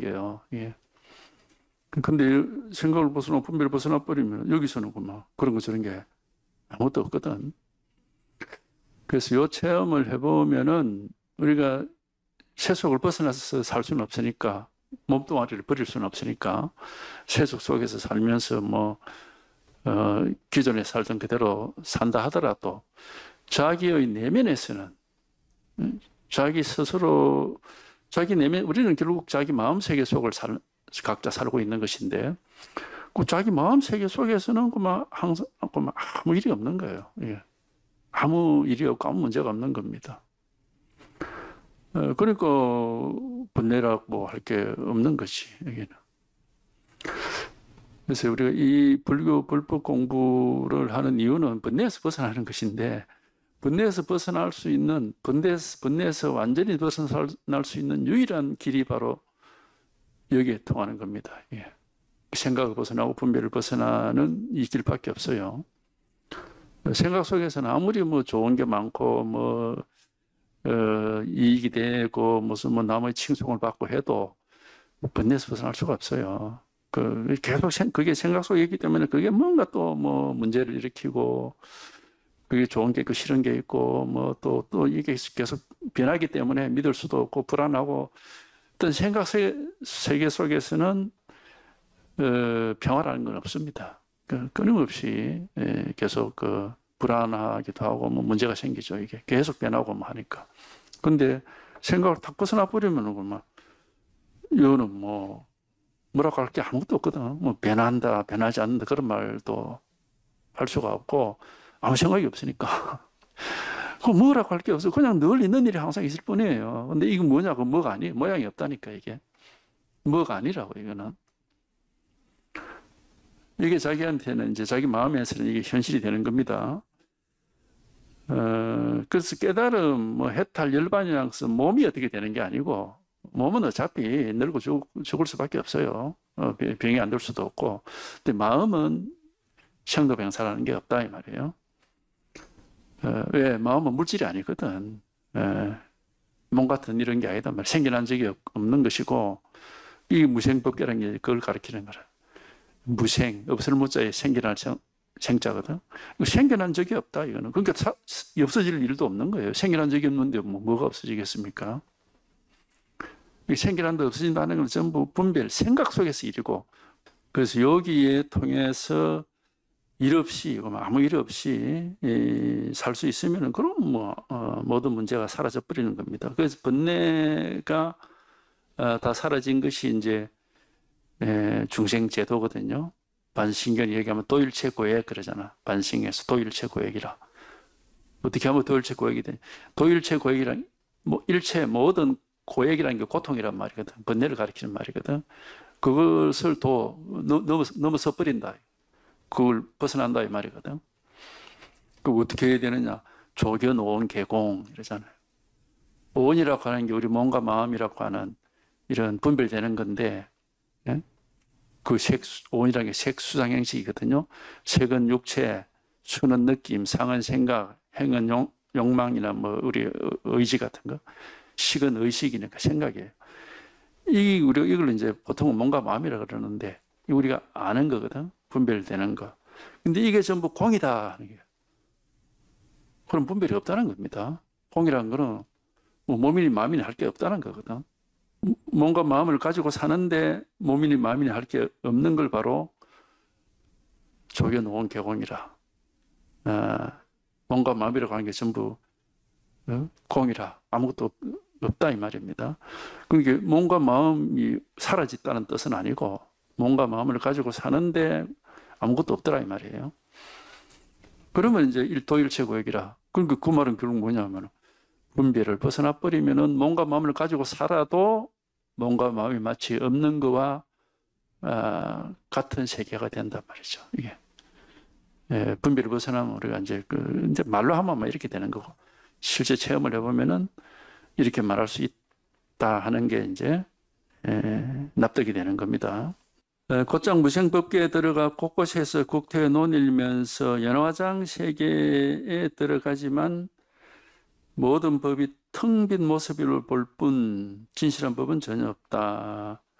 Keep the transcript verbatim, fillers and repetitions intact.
생겨요. 예. 근데 생각을 벗어나고 분별을 벗어나 버리면 여기서는 그만 그런 거 저런 게 아무것도 없거든. 그래서 요 체험을 해보면은 우리가 세속을 벗어나서 살 수는 없으니까, 몸뚱아리를 버릴 수는 없으니까 세속 속에서 살면서 뭐 어, 기존에 살던 그대로 산다 하더라도 자기의 내면에서는, 자기 스스로 자기 내면, 우리는 결국 자기 마음 세계 속을 살, 각자 살고 있는 것인데, 그 자기 마음 세계 속에서는 그만 항상 그만 아무 일이 없는 거예요. 예. 아무 일이 없고 아무 문제가 없는 겁니다. 어, 그러니까 번뇌라고 할 게 없는 것이 여기는. 그래서 우리가 이 불교 불법 공부를 하는 이유는 번뇌에서 벗어나는 것인데, 번뇌에서 벗어날 수 있는, 번뇌에서, 번뇌에서 완전히 벗어날 수 있는 유일한 길이 바로 여기에 통하는 겁니다. 예. 생각을 벗어나고 분별을 벗어나는 이 길밖에 없어요. 생각 속에서는 아무리 뭐 좋은 게 많고 뭐 어, 이익이 되고 무슨 뭐 남의 칭송을 받고 해도 번뇌에서 벗어날 수가 없어요. 그 계속 그게 생각 속에 있기 때문에 그게 뭔가 또 뭐 문제를 일으키고, 그게 좋은 게 있고 싫은 게 있고 뭐 또 또 이게 계속 변하기 때문에 믿을 수도 없고 불안하고, 어떤 생각 세계 속에서는 어, 평화라는 건 없습니다. 그, 끊임없이 예, 계속 그 불안하기도 하고 뭐 문제가 생기죠. 이게 계속 변하고 뭐 하니까. 근데 생각을 탁 벗어나 버리면은 그만 이거는 뭐 뭐라고 할 게 아무것도 없거든. 뭐 변한다, 변하지 않는다 그런 말도 할 수가 없고 아무 생각이 없으니까. 그 뭐라고 할 게 없어. 그냥 늘 있는 일이 항상 있을 뿐이에요. 근데 이거 뭐냐? 그 뭐가 아니, 모양이 없다니까 이게. 뭐가 아니라고 이거는. 이게 자기한테는 이제 자기 마음에서는 이게 현실이 되는 겁니다. 어, 그래서 깨달음, 뭐 해탈, 열반이라는 것은 몸이 어떻게 되는 게 아니고, 몸은 어차피 늙고 죽, 죽을 수밖에 없어요. 어, 병이 안 들 수도 없고. 근데 마음은 생로병사라는 게 없다 이 말이에요. 어, 왜? 마음은 물질이 아니거든. 에, 몸 같은 이런 게 아니다 말이야. 생겨난 적이 없는 것이고, 이 무생법계라는 게 그걸 가리키는 거라. 무생, 없을 무자에 생겨난 생, 생자거든. 생겨난 적이 없다, 이거는. 그러니까 사, 없어질 일도 없는 거예요. 생겨난 적이 없는데 뭐, 뭐가 없어지겠습니까? 생겨난다, 없어진다는 건 전부 분별, 생각 속에서 일이고, 그래서 여기에 통해서 일 없이, 아무 일 없이 살 수 있으면, 그럼 뭐, 어, 모든 문제가 사라져 버리는 겁니다. 그래서 번뇌가 어, 다 사라진 것이 이제 에, 중생제도거든요. 반신견 얘기하면 도일체고액 그러잖아. 반신에서 도일체고액이라. 어떻게 하면 도일체고액이 돼? 도일체고액이란 뭐 일체 모든 고액이라는 게 고통이란 말이거든. 번뇌를 가리키는 말이거든. 그것을 도 넘어 넘어서 버린다. 그걸 벗어난다 이 말이거든. 그 어떻게 해야 되느냐? 조견 오온 개공 이러잖아요. 오온이라고 하는 게 우리 몸과 마음이라고 하는 이런 분별되는 건데, 예? 그 색, 오온이라는 게 색수상 행식이거든요. 색은 육체, 수는 느낌, 상은 생각, 행은 용, 욕망이나 뭐 우리 의지 같은 거, 식은 의식이니까 생각이에요. 이 우리가 이걸 이제 보통은 몸과 마음이라 그러는데 우리가 아는 거거든. 분별되는 거. 근데 이게 전부 공이다. 그럼 분별이 없다는 겁니다. 공이라는 거는 뭐 몸이니 마음이니 할 게 없다는 거거든. 몸과 마음을 가지고 사는데 몸이니 마음이니 할 게 없는 걸 바로 조견오온 개공이라. 아, 몸과 마음이라고 하는 게 전부 어? 공이라. 아무것도 없다 이 말입니다. 그러니까 몸과 마음이 사라졌다는 뜻은 아니고 몸과 마음을 가지고 사는데 아무것도 없더라 이 말이에요. 그러면 이제 일도일체고액이라. 그러니까 그 말은 결국 뭐냐면 분별을 벗어나 버리면은 몸과 마음을 가지고 살아도 몸과 마음이 마치 없는 거와 아, 같은 세계가 된단 말이죠. 이게 예, 분별을 벗어나면 우리가 이제 그 이제 말로 하면 이렇게 되는 거고 실제 체험을 해보면은 이렇게 말할 수 있다 하는 게 이제 예, 납득이 되는 겁니다. 예, 곧장 무생법계에 들어가 곳곳에서 국토에 논일면서 연화장 세계에 들어가지만 모든 법이 텅 빈 모습을 볼 뿐 진실한 법은 전혀 없다.